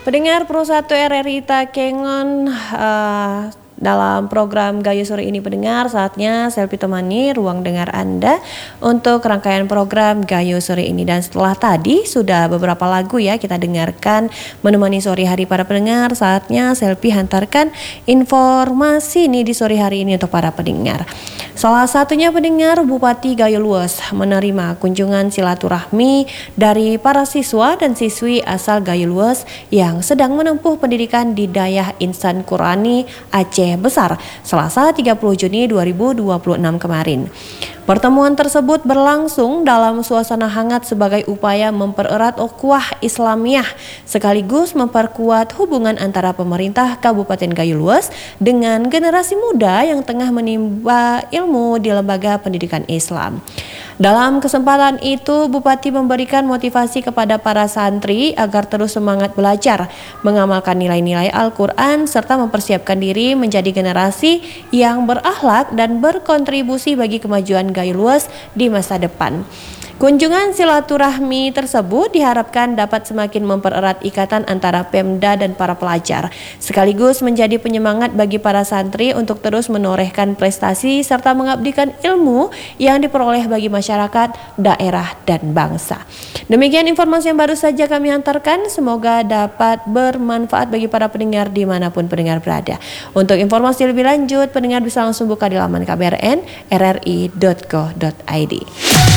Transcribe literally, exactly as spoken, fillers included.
Pendengar Pro satu R R I Takengon, uh, dalam program Gayo Sore ini pendengar, saatnya Selvi temani ruang dengar Anda untuk rangkaian program Gayo Sore ini. Dan setelah tadi sudah beberapa lagu ya kita dengarkan menemani sore hari para pendengar, saatnya Selvi hantarkan informasi nih di sore hari ini untuk para pendengar. Salah satunya pendengar, Bupati Gayo Lues menerima kunjungan silaturahmi dari para siswa dan siswi asal Gayo Lues yang sedang menempuh pendidikan di Dayah Insan Qurani Aceh Besar Selasa tiga puluh Juni dua ribu dua puluh enam kemarin. Pertemuan tersebut berlangsung dalam suasana hangat sebagai upaya mempererat ukhuwah Islamiyah sekaligus memperkuat hubungan antara pemerintah Kabupaten Gayo Lues dengan generasi muda yang tengah menimba ilmu di lembaga pendidikan Islam. Dalam kesempatan itu, Bupati memberikan motivasi kepada para santri agar terus semangat belajar, mengamalkan nilai-nilai Al-Quran, serta mempersiapkan diri menjadi generasi yang berakhlak dan berkontribusi bagi kemajuan Gayo Lues di masa depan. Kunjungan silaturahmi tersebut diharapkan dapat semakin mempererat ikatan antara Pemda dan para pelajar, sekaligus menjadi penyemangat bagi para santri untuk terus menorehkan prestasi serta mengabdikan ilmu yang diperoleh bagi masyarakat, daerah, dan bangsa. Demikian informasi yang baru saja kami hantarkan, semoga dapat bermanfaat bagi para pendengar dimanapun pendengar berada. Untuk informasi lebih lanjut, pendengar bisa langsung buka di laman K B R N R R I dot co dot I D.